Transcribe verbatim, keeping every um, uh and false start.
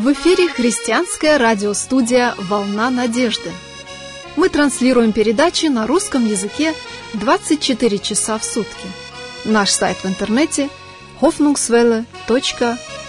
В эфире христианская радиостудия «Волна надежды». Мы транслируем передачи на русском языке двадцать четыре часа в сутки. Наш сайт в интернете hoffnungswelle точка